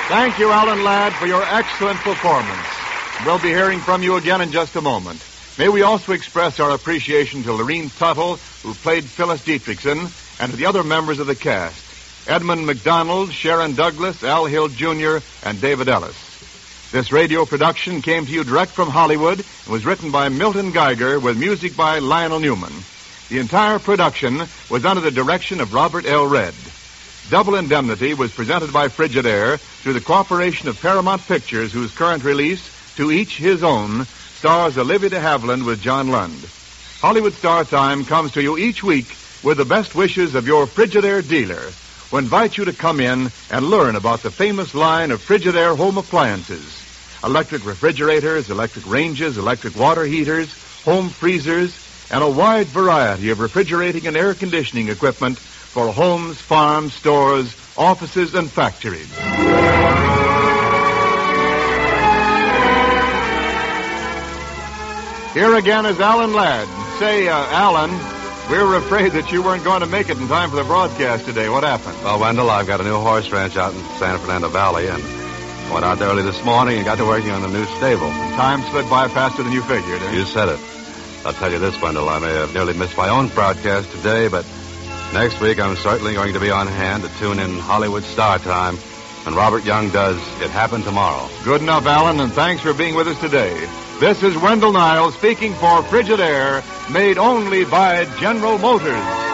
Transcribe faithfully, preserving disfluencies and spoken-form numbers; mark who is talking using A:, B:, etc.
A: Thank you, Alan Ladd, for your excellent performance. We'll be hearing from you again in just a moment. May we also express our appreciation to Lorene Tuttle, who played Phyllis Dietrichson, and to the other members of the cast, Edmund McDonald, Sharon Douglas, Al Hill Junior, and David Ellis. This radio production came to you direct from Hollywood and was written by Milton Geiger with music by Lionel Newman. The entire production was under the direction of Robert L. Redd. Double Indemnity was presented by Frigidaire through the cooperation of Paramount Pictures, whose current release, To Each His Own, stars Olivia de Havilland with John Lund. Hollywood Star Time comes to you each week with the best wishes of your Frigidaire dealer, who invites you to come in and learn about the famous line of Frigidaire home appliances. Electric refrigerators, electric ranges, electric water heaters, home freezers, and a wide variety of refrigerating and air conditioning equipment for homes, farms, stores, offices, and factories. Here again is Alan Ladd. Say, uh, Alan, we were afraid that you weren't going to make it in time for the broadcast today. What happened?
B: Well, Wendell, I've got a new horse ranch out in San Fernando Valley, and went out there early this morning and got to working on a new stable.
A: Time slid by faster than you figured, eh?
B: You said it. I'll tell you this, Wendell, I may have nearly missed my own broadcast today, but next week I'm certainly going to be on hand to tune in Hollywood Star Time when Robert Young does It Happened Tomorrow.
A: Good enough, Alan, and thanks for being with us today. This is Wendell Niles speaking for Frigidaire, made only by General Motors.